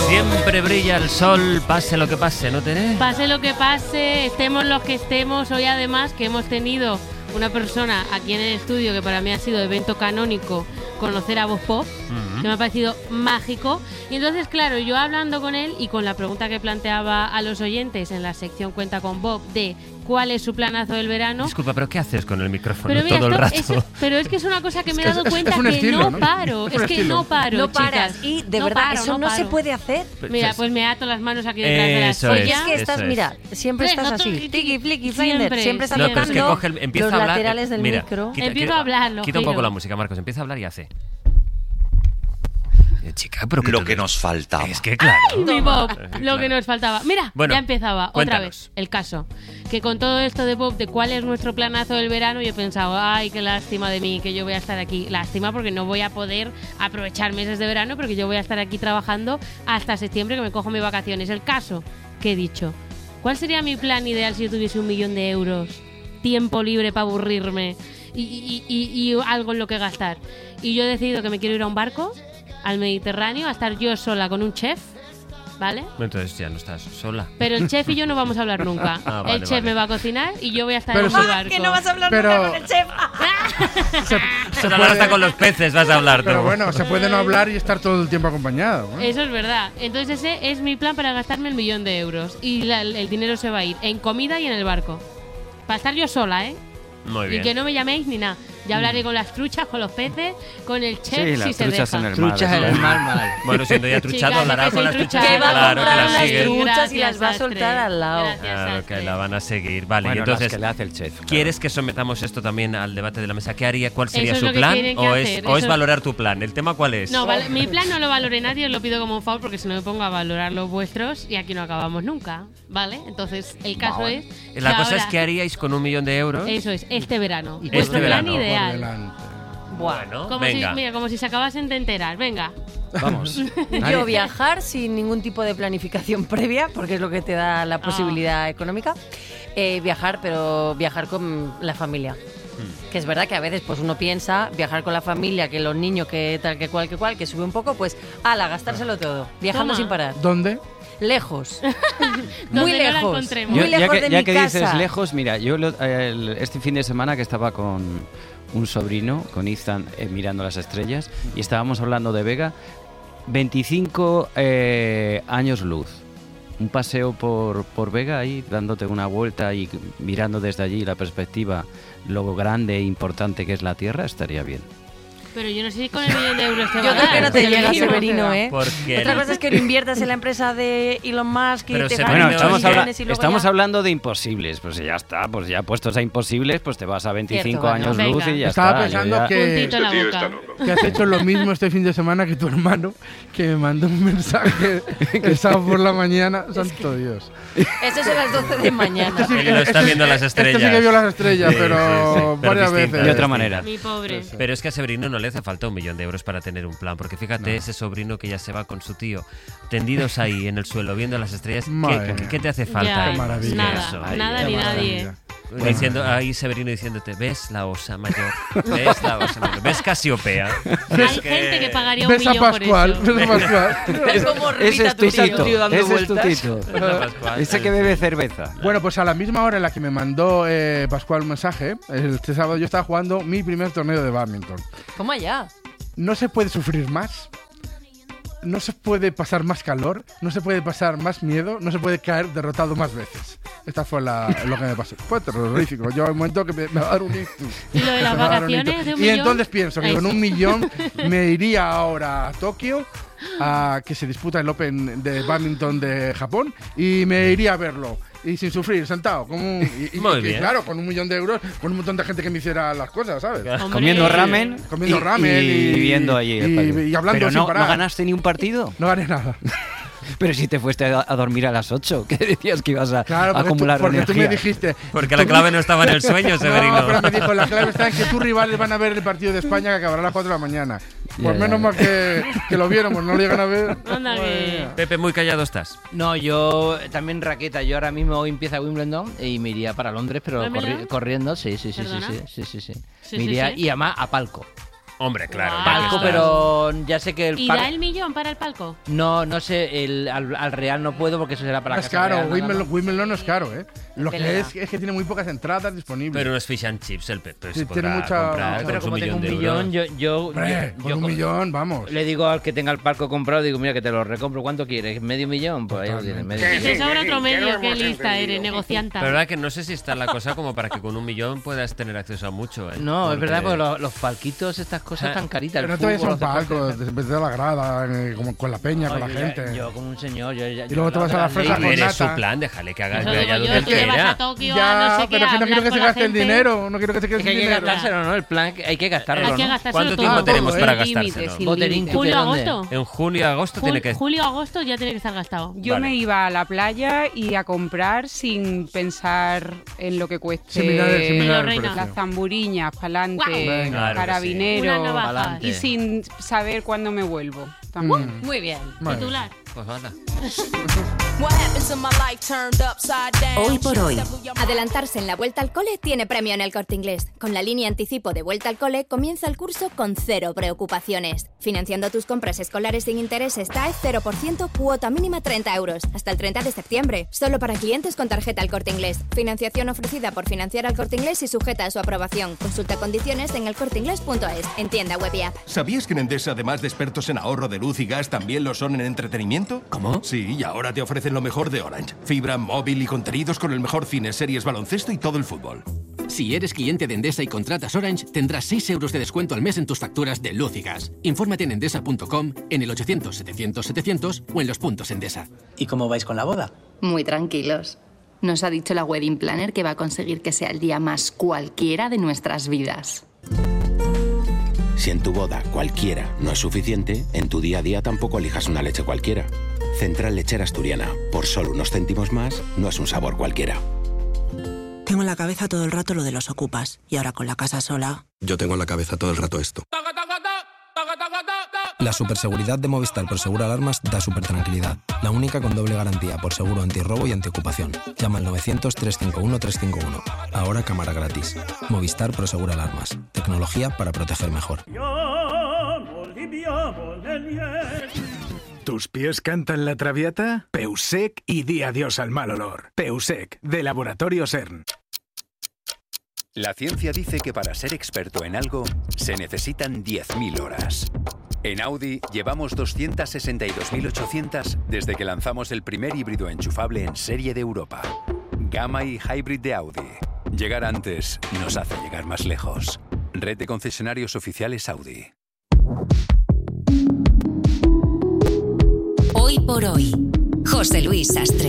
Siempre brilla el sol, pase lo que pase, ¿no, Tere? Pase lo que pase, estemos los que estemos. Hoy además que hemos tenido una persona aquí en el estudio que para mí ha sido evento canónico conocer a Bob Pop, que me ha parecido mágico. Y entonces, claro, yo hablando con él y con la pregunta que planteaba a los oyentes en la sección Cuenta con Bob de cuál es su planazo del verano. Disculpa, ¿pero qué haces con el micrófono pero mira, todo el rato? Pero es que es una cosa que me he dado cuenta es un que estilo, no paro. Es que no paro, No paras. chicas. Y de No verdad, paro, eso no se paro. puede hacer. Mira, pues me ato las manos aquí detrás de la Eso silla. Es que estás, eso es. mira, siempre Ves, estás no así. estoy- Tiki, flicky, siempre, finder. Siempre estás No, pero es que tocando coge empieza los a hablar. laterales del Mira, micro. Empiezo a hablar, lo Quita un poco giro. la música, Marcos. Empieza a hablar y hace. Chica, pero Lo que nos faltaba. Es que claro. Mi Bob, lo Claro. que nos faltaba. Mira, Bueno, ya empezaba cuéntanos. otra vez el caso. Que con todo esto de Bob, de cuál es nuestro planazo del verano, yo he pensado, ay, qué lástima de mí, que yo voy a estar aquí. Lástima porque no voy a poder aprovechar meses de verano, porque yo voy a estar aquí trabajando hasta septiembre, que me cojo mis vacaciones. El caso que he dicho, ¿cuál sería mi plan ideal si yo tuviese 1 millón de euros? Tiempo libre para aburrirme y algo en lo que gastar. Y yo he decidido que me quiero ir a un barco al Mediterráneo a estar yo sola con un chef, ¿vale? Entonces ya no estás sola. Pero el chef y yo no vamos a hablar nunca. Ah, vale, el chef vale. me va a cocinar y yo voy a estar Pero en sí. mi barco. Que no vas a hablar Pero- nunca con el chef. Se Ahora puede- hasta con los peces vas a hablar, Pero tú. bueno, se puede no hablar y estar todo el tiempo acompañado, ¿no? Eso es verdad. Entonces ese es mi plan para gastarme 1 millón de euros. Y el dinero se va a ir en comida y en el barco. Para estar yo sola, ¿eh? Muy Y bien. que no me llaméis ni nada. Ya hablaré con las truchas, con los peces, con el chef Sí, si las se truchas deja. en el mar. Truchas en el mar, mal. Bueno, siendo ya truchado, Chicas, hablará que con soy las trucha. truchas. Que va a Claro, que comprar las las sigue. truchas y las va a Sastre. soltar al lado. Gracias, Claro, Sastre. que la van a seguir. Vale, Bueno, y entonces, las que le hace el chef. ¿quieres que sometamos esto también al debate de la mesa? ¿Qué haría? ¿Cuál sería Eso es su lo que plan? tienen que ¿O hacer, es eso- valorar tu plan? ¿El tema cuál es? No, mi plan no lo valore nadie, os lo pido como un favor porque si no me pongo a valorar los vuestros y aquí no acabamos nunca, ¿vale? Entonces, el caso es... La que cosa es ahora- ¿qué haríais con 1 millón de euros? Eso es, este verano. Y Vuestro este plan verano. Por ideal. delante. Bueno, Como venga. si, mira, como si se acabasen de enterar. Venga. Vamos. Yo viajar sin ningún tipo de planificación previa, porque es lo que te da la posibilidad económica. Viajar, pero viajar con la familia. Que es verdad que a veces pues uno piensa viajar con la familia, que los niños, que tal, que cual, que sube un poco, pues ala, gastárselo todo, viajando Toma. sin parar. ¿Dónde? Lejos. Donde Muy no la lejos. encontremos. Muy lejos de ya mi que casa. dices lejos, mira, yo este fin de semana que estaba con un sobrino, con Ethan, mirando las estrellas, y estábamos hablando de Vega, 25 años luz. Un paseo por Vega ahí, dándote una vuelta y mirando desde allí la perspectiva, lo grande e importante que es la Tierra, estaría bien. Pero yo no sé si con el 1 millón de euros te va Yo a creo dar. que no te llega, Severino. Severino, ¿eh? Porque Otra cosa es que lo inviertas en la empresa de Elon Musk y Pero te se- ganes Bueno, Bueno, muchos estamos, millones y luego estamos ya- hablando de imposibles, pues ya está, pues ya puestos a imposibles, pues te vas a 25 Cierto, años bueno. luz y ya Estaba está. yo pensando ya- Puntito en la Este tío boca. está loco. que has hecho lo mismo este fin de semana que tu hermano, que me mandó un mensaje que estaba por la mañana. Santo Dios. Eso es a las 12 de mañana. Sí, Él lo está viendo las estrellas. Este sí que vio las estrellas, Sí, pero sí, sí. Pero varias distintas, veces. De otra manera. Mi pobre. Pero es que a Severino no le hace falta 1 millón de euros para tener un plan, porque fíjate, ese sobrino que ya se va con su tío, tendidos ahí en el suelo, viendo las estrellas, Madre ¿qué, mía. qué te hace falta Ya, ahí? maravilla. nada, Eso. nada Qué ni maravilla. nadie. Diciendo, ahí Severino diciéndote, ¿ves la osa mayor? ¿Ves la osa mayor? ¿Ves Casiopea? Hay gente que pagaría 1 Ves a millón por Pascual, eso. ves a Pascual. Es como Ese Rita, es tu tu tito, tío dando ese es tu vueltas. tito. Pascual. Ese que bebe cerveza. Bueno, pues a la misma hora en la que me mandó Pascual un mensaje, este sábado yo estaba jugando mi primer torneo de badminton. ¿Cómo allá? No se puede sufrir más, no se puede pasar más calor, no se puede pasar más miedo, no se puede caer derrotado más veces. Esta fue lo que me pasó. Fue terrorífico. Yo un momento que me va a dar un ictus. Y lo de las Me va a dar un vacaciones ictus. de 1 Y millón. entonces pienso que con Eso. 1 millón me iría ahora a Tokio, a que se disputa el Open de badminton de Japón, y me iría a verlo. Y sin sufrir, sentado. Como Muy bien. Claro, con 1 millón de euros, con un montón de gente que me hiciera las cosas, ¿sabes? Hombre. Comiendo ramen, Comiendo ramen y viendo allí el partido. y hablando Pero sin no, parar. no ganaste ni un partido. No gané nada. Pero si te fuiste a dormir a las 8, que decías que ibas a Claro, porque, acumular porque tú energía. me dijiste. Porque la clave no estaba en el sueño, Severino. No, pero me dijo, la clave está en que tus rivales van a ver el partido de España que acabará a las 4 de la mañana. Pues Ya, menos ya. mal que lo viéramos, no lo llegan a ver. Anda que... Pepe, muy callado estás. No, yo también raqueta. Yo ahora mismo hoy empieza Wimbledon y me iría para Londres, pero ¿Wimbledon? corriendo. Sí. ¿Perdona? Me Sí, iría sí. y además a palco. Hombre, claro. Guau. ya que Palco, estás. pero ya sé que el ¿Y par- da el millón para el palco? No sé, al Real no puedo porque eso será para No la es Casa caro, Real, nada Wimbledon, más. Wimbledon no es caro, ¿eh? Lo que Pelea. es que tiene muy pocas entradas disponibles. Pero unos fish and chips, el Pepe Sí, se tiene podrá mucha- comprar mucha- Pero con su como tengo un de millón, euros. yo Hombre, con un como- millón, vamos. le digo al que tenga el palco comprado, digo, mira, que te lo recompro. ¿Cuánto quieres? ¿Medio millón? Pues ahí lo tienes, medio Y millón. te sobra otro medio, qué lista eres, negocianta. Pero verdad que no sé si está la cosa como para que con 1 millón puedas tener acceso a mucho. ¿eh? No, es verdad, porque los palquitos, estas cosas tan caritas. Pero el no te vayas a un fútbol, los deportes. palco, desde de la grada, como con la peña, con la Ay, yo gente. Yo como un señor. Y luego te vas a la fresa Pero con eres nata. su plan, déjale que haga Eso vaya digo donde yo, él tú te vas quiera. a Tokio, Ya, a no sé qué, pero que no quiero hablas que se con la gaste el gente. dinero. No quiero que se Es gaste que el hay que dinero. gastárselo, ¿no? El plan hay que gastarlo, Hay que ¿no? gastárselo ¿Cuánto todo. tiempo tenemos todo, para ¿eh? gastárselo? Boterín, ¿tú ¿Julio, de dónde? agosto? En junio y agosto tiene que... Julio, agosto ya tiene que estar gastado. Yo Vale. me iba a la playa y a comprar sin pensar en lo que cueste Sin mirar el Reina. precio. las zamburiñas, pa'lante, Venga. Claro que carabinero Una navaja. Pa'lante. y sin saber cuándo me vuelvo. También. Muy bien. Vale. Titular. Pues hala. Hoy por hoy. Adelantarse en la vuelta al cole tiene premio en El Corte Inglés. Con la línea anticipo de vuelta al cole comienza el curso con 0 preocupaciones. Financiando tus compras escolares sin intereses TAE 0%, cuota mínima 30 euros. Hasta el 30 de septiembre. Solo para clientes con tarjeta El Corte Inglés. Financiación ofrecida por Financiar al Corte Inglés y sujeta a su aprobación. Consulta condiciones en elcorteinglés.es. En tienda web y app. ¿Sabías que en Endesa, además de expertos en ahorro de luz y gas, también lo son en entretenimiento? ¿Cómo? Sí, y ahora te ofrecen lo mejor de Orange. Fibra, móvil y contenidos con el mejor cine, series, baloncesto y todo el fútbol. Si eres cliente de Endesa y contratas Orange, tendrás 6 euros de descuento al mes en tus facturas de luz y gas. Infórmate en endesa.com, en el 800-700-700 o en los puntos Endesa. ¿Y cómo vais con la boda? Muy tranquilos. Nos ha dicho la wedding planner que va a conseguir que sea el día más cualquiera de nuestras vidas. Si en tu boda cualquiera no es suficiente, en tu día a día tampoco elijas una leche cualquiera. Central Lechera Asturiana. Por solo unos céntimos más, no es un sabor cualquiera. Tengo en la cabeza todo el rato lo de los ocupas. Y ahora con la casa sola... Yo tengo en la cabeza todo el rato esto. La superseguridad de Movistar Prosegur Alarmas da supertranquilidad. La única con doble garantía por seguro antirrobo y antiocupación. Llama al 900-351-351. Ahora cámara gratis. Movistar Prosegur Alarmas. Tecnología para proteger mejor. ¿Tus pies cantan la traviata? Peusec y di adiós al mal olor. Peusec, de Laboratorio CERN. La ciencia dice que para ser experto en algo se necesitan 10.000 horas. En Audi llevamos 262.800 desde que lanzamos el primer híbrido enchufable en serie de Europa. Gamma y Hybrid de Audi. Llegar antes nos hace llegar más lejos. Red de concesionarios oficiales Audi. Hoy por hoy, José Luis Sastre.